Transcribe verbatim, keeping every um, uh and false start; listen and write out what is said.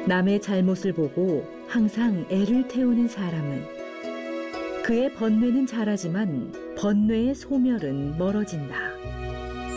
남의 잘못을 보고 항상 애를 태우는 사람은 그의 번뇌는 자라지만 번뇌의 소멸은 멀어진다.